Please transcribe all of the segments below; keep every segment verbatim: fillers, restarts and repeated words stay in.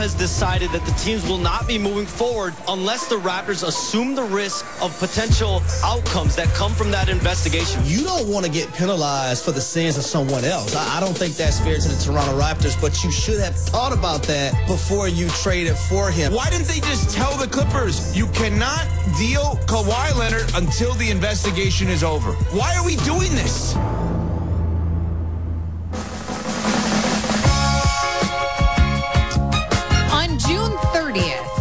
has decided that the teams will not be moving forward unless the Raptors assume the risk of potential outcomes that come from that investigation. You don't want to get penalized for the sins of someone else. I, I don't think that's fair to the Toronto Raptors, but you should have thought about that before you traded for him. Why didn't they just tell the Clippers, you cannot deal Kawhi Leonard until the investigation is over? Why are we doing this? June thirtieth,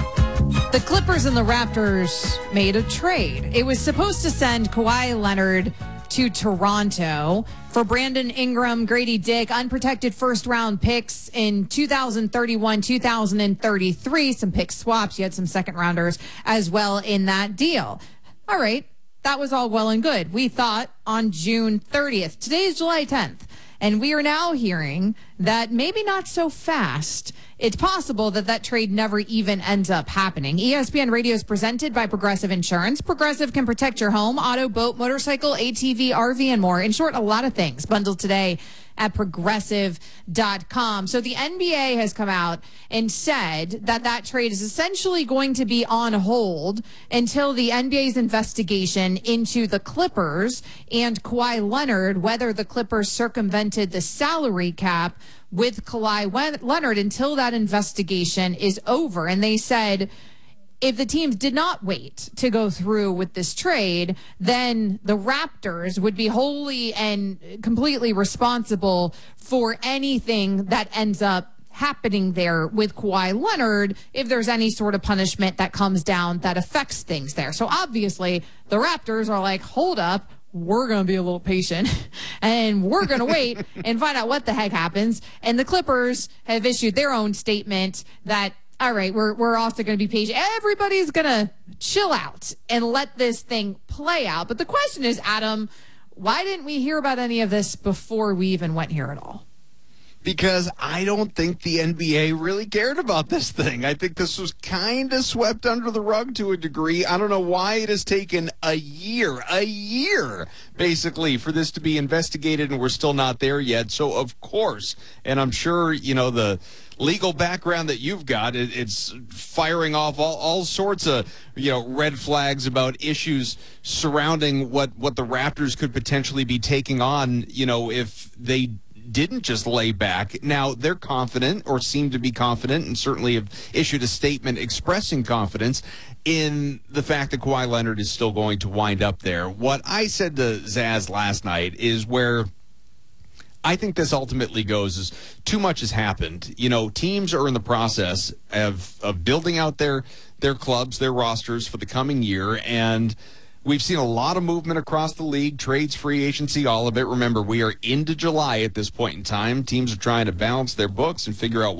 the Clippers and the Raptors made a trade. It was supposed to send Kawhi Leonard to Toronto for Brandon Ingram, Grady Dick, unprotected first-round picks in two thousand thirty-one, two thousand thirty-three, some pick swaps. You had some second-rounders as well in that deal. All right, that was all well and good. We thought on June thirtieth. Today is July tenth, and we are now hearing that maybe not so fast. It's possible that that trade never even ends up happening. E S P N Radio is presented by Progressive Insurance. Progressive can protect your home, auto, boat, motorcycle, A T V, R V, and more. In short, a lot of things bundled today at progressive dot com. So the N B A has come out and said that that trade is essentially going to be on hold until the N B A's investigation into the Clippers and Kawhi Leonard, whether the Clippers circumvented the salary cap with Kawhi Leonard until that investigation is over. And they said if the teams did not wait to go through with this trade, then the Raptors would be wholly and completely responsible for anything that ends up happening there with Kawhi Leonard if there's any sort of punishment that comes down that affects things there. So obviously the Raptors are like, hold up, we're going to be a little patient and we're going to wait and find out what the heck happens. And the Clippers have issued their own statement that, all right, we're we're also going to be patient. Everybody's going to chill out and let this thing play out. But the question is, Adam, why didn't we hear about any of this before we even went here at all? Because I don't think the N B A really cared about this thing. I think this was kind of swept under the rug to a degree. I don't know why it has taken a year, a year, basically, for this to be investigated, and we're still not there yet. So, of course, and I'm sure, you know, the legal background that you've got, it, it's firing off all, all sorts of, you know, red flags about issues surrounding what, what the Raptors could potentially be taking on, you know, if they didn't just lay back. Now, they're confident or seem to be confident and certainly have issued a statement expressing confidence in the fact that Kawhi Leonard is still going to wind up there. What I said to Zaz last night is where I think this ultimately goes is too much has happened. You know, teams are in the process of, of building out their, their clubs, their rosters for the coming year, and we've seen a lot of movement across the league, trades, free agency, all of it. Remember, we are into July at this point in time. Teams are trying to balance their books and figure out